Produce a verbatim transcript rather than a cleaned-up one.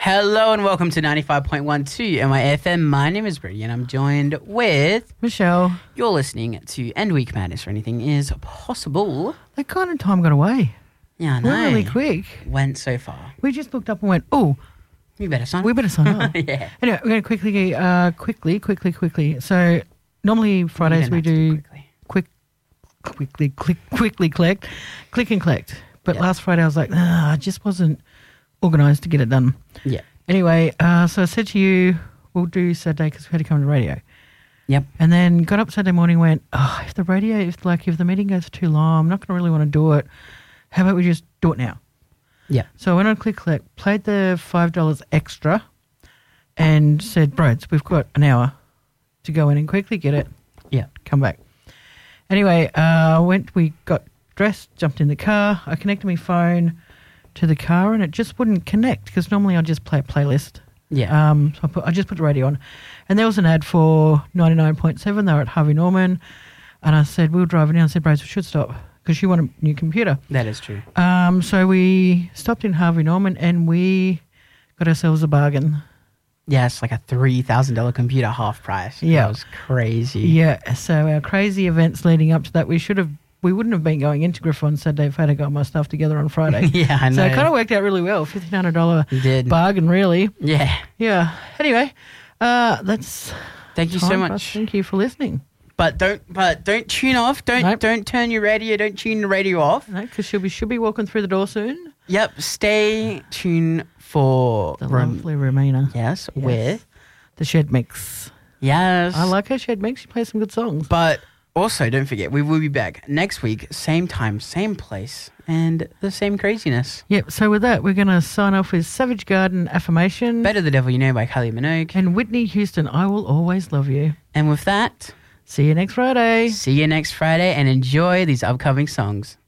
Hello and welcome to ninety-five point one two M I F M. My name is Brady and I'm joined with Michelle. You're listening to End Week Madness, where anything is possible. That kind of time got away. Yeah, I know. Went really quick. Went so far. We just looked up and went, oh, We better sign up. we better sign up. Yeah. Anyway, we're going to quickly, uh, quickly, quickly, quickly. So normally Fridays we do quickly. quick, quickly, click, quickly collect, click and collect. But Yeah. last Friday I was like, ah, I just wasn't organised to get it done. Yeah. Anyway, uh, so I said to you, we'll do Saturday because we had to come to the radio. Yep. And then got up Saturday morning and went, oh, if the radio, if like if the meeting goes too long, I'm not going to really want to do it. How about we just do it now? Yeah. So I went on Click Collect, played the five dollars extra and said, Broads, we've got an hour to go in and quickly get it. Yeah. Come back. Anyway, uh, went, we got dressed, jumped in the car. I connected my phone to the car and it just wouldn't connect because normally I just play a playlist. Yeah. Um, so I, put, I just put the radio on. And there was an ad for ninety-nine point seven. They were at Harvey Norman. And I said, we were driving down. I said, Brace, we should stop because you want a new computer. That is true. Um, so we stopped in Harvey Norman and we got ourselves a bargain. Yeah, it's like a three thousand dollars computer half price. Yeah. That was crazy. Yeah. So our crazy events leading up to that, we should have, we wouldn't have been going into Griffith on Saturday if I had got my stuff together on Friday. Yeah, I know. So it kind of worked out really well. fifteen hundred dollars You did. bargain, really. Yeah. Yeah. Anyway, uh, that's Thank you time so for us. much. Thank you for listening. But don't but don't tune off. Don't Nope. don't turn your radio, don't tune the radio off. Because she'll be, she'll be walking through the door soon. Yep. Stay tuned for The Rom- lovely Romina. Yes, Yes. with The Shed Mix. yes. I like her Shed Mix. She plays some good songs. But also, don't forget, we will be back next week, same time, same place, and the same craziness. Yep, so with that, we're going to sign off with Savage Garden Affirmation. Better the Devil You Know by Kylie Minogue. And Whitney Houston, I Will Always Love You. And with that, See you next Friday. see you next Friday and enjoy these upcoming songs.